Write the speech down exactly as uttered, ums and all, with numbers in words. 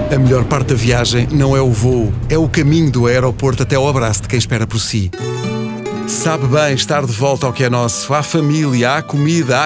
A melhor parte da viagem não é o voo, é o caminho do aeroporto até ao abraço de quem espera por si. Sabe bem estar de volta ao que é nosso. Há família, há comida, há